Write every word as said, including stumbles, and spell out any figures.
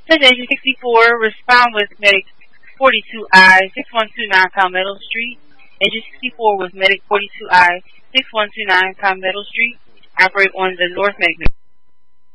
Station sixty-four, respond with Medic forty-two I, six one two nine Palmetto Street. Engine sixty-four with Medic forty-two I, six one two nine Palmetto Street. Operate on the North Magnet.